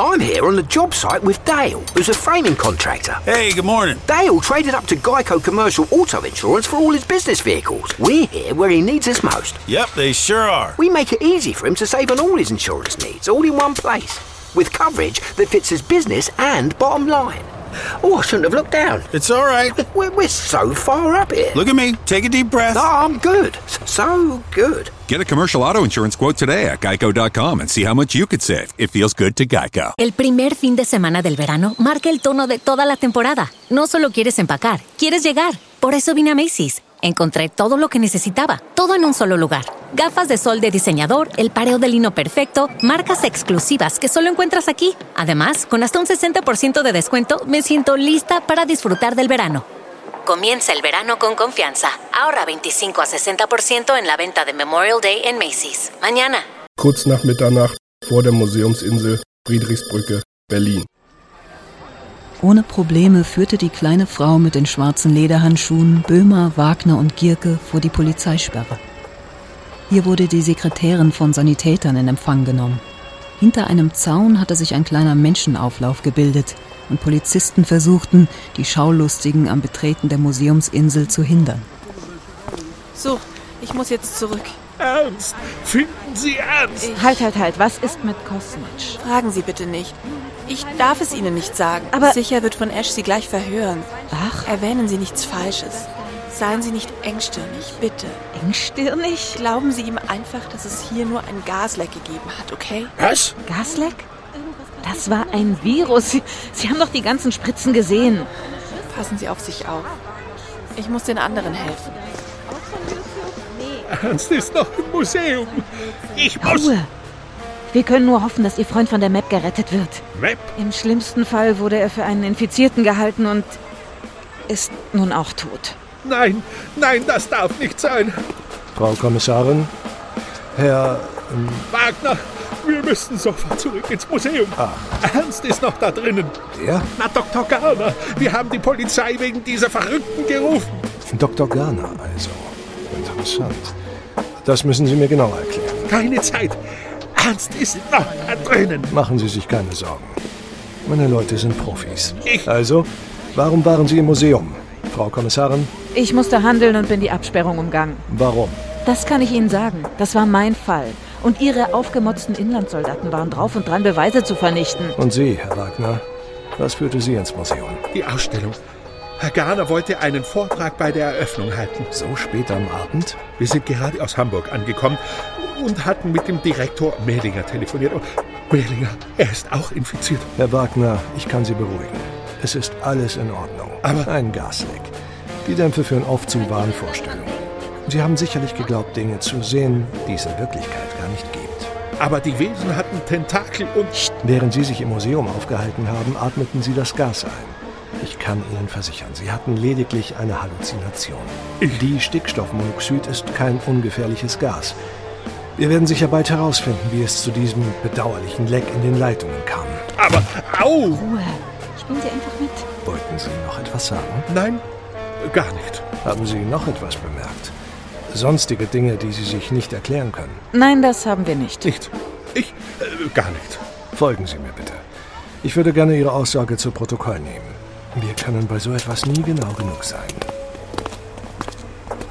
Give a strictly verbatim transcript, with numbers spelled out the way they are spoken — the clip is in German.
I'm here on the job site with Dale, who's a framing contractor. Hey, good morning. Dale traded up to Geico Commercial Auto Insurance for all his business vehicles. We're here where he needs us most. Yep, they sure are. We make it easy for him to save on all his insurance needs, all in one place, with coverage that fits his business and bottom line. Oh, I shouldn't have looked down. It's all right. We're, we're so far up here. Look at me. Take a deep breath. No, I'm good. So good. Get a commercial auto insurance quote today at geico dot com and see how much you could save. It feels good to Geico. El primer fin de semana del verano marca el tono de toda la temporada. No solo quieres empacar, quieres llegar. Por eso vine a Macy's. Encontré todo lo que necesitaba, todo en un solo lugar. Gafas de sol de diseñador, el pareo de lino perfecto, marcas exclusivas que solo encuentras aquí. Además, con hasta un sesenta por ciento de descuento, me siento lista para disfrutar del verano. Comienza el verano con confianza. Ahorra veinticinco a sesenta por ciento en la venta de Memorial Day en Macy's. Mañana. Kurz nach Mitternacht vor der Museumsinsel Friedrichsbrücke, Berlin. Ohne Probleme führte die kleine Frau mit den schwarzen Lederhandschuhen Böhmer, Wagner und Gierke vor die Polizeisperre. Hier wurde die Sekretärin von Sanitätern in Empfang genommen. Hinter einem Zaun hatte sich ein kleiner Menschenauflauf gebildet und Polizisten versuchten, die Schaulustigen am Betreten der Museumsinsel zu hindern. So, ich muss jetzt zurück. Ernst? Finden Sie ernst? Ich Halt, halt, halt. Was ist mit Kosnitsch? Fragen Sie bitte nicht. Ich darf es Ihnen nicht sagen. Aber sicher wird von Ash Sie gleich verhören. Ach. Erwähnen Sie nichts Falsches. Seien Sie nicht engstirnig, bitte. Engstirnig? Glauben Sie ihm einfach, dass es hier nur ein Gasleck gegeben hat, okay? Was? Gasleck? Das war ein Virus. Sie, Sie haben doch die ganzen Spritzen gesehen. Passen Sie auf sich auf. Ich muss den anderen helfen. Ernst ist noch im Museum. Ich muss... Ruhe. Wir können nur hoffen, dass Ihr Freund von der Map gerettet wird. Map? Im schlimmsten Fall wurde er für einen Infizierten gehalten und ist nun auch tot. Nein, nein, das darf nicht sein. Frau Kommissarin, Herr... Ähm Wagner, wir müssen sofort zurück ins Museum. Ah. Ernst ist noch da drinnen. Wer? Na, Doktor Garner. Wir haben die Polizei wegen dieser Verrückten gerufen. Doktor Garner, also. Interessant. Das müssen Sie mir genauer erklären. Keine Zeit. Ernst ist noch da drinnen. Machen Sie sich keine Sorgen. Meine Leute sind Profis. Ich... Also, warum waren Sie im Museum, Frau Kommissarin? Ich musste handeln und bin die Absperrung umgangen. Warum? Das kann ich Ihnen sagen. Das war mein Fall. Und Ihre aufgemotzten Inlandssoldaten waren drauf und dran, Beweise zu vernichten. Und Sie, Herr Wagner, was führte Sie ins Museum? Die Ausstellung. Herr Garner wollte einen Vortrag bei der Eröffnung halten. So spät am Abend? Wir sind gerade aus Hamburg angekommen und hatten mit dem Direktor Mehlinger telefoniert. Und Mehlinger, er ist auch infiziert. Herr Wagner, ich kann Sie beruhigen. Es ist alles in Ordnung. Aber ein Gasleck. Die Dämpfe führen oft zu Wahnvorstellungen. Sie haben sicherlich geglaubt, Dinge zu sehen, die es in Wirklichkeit gar nicht gibt. Aber die Wesen hatten Tentakel und... Während Sie sich im Museum aufgehalten haben, atmeten Sie das Gas ein. Ich kann Ihnen versichern, Sie hatten lediglich eine Halluzination. Die Stickstoffmonoxid ist kein ungefährliches Gas. Wir werden sicher bald herausfinden, wie es zu diesem bedauerlichen Leck in den Leitungen kam. Aber, au! Ruhe. Spielen Sie einfach mit. Wollten Sie noch etwas sagen? Nein, gar nicht. Haben Sie noch etwas bemerkt? Sonstige Dinge, die Sie sich nicht erklären können? Nein, das haben wir nicht. Nicht? Ich? Äh, gar nicht. Folgen Sie mir bitte. Ich würde gerne Ihre Aussage zu Protokoll nehmen. Wir können bei so etwas nie genau genug sein.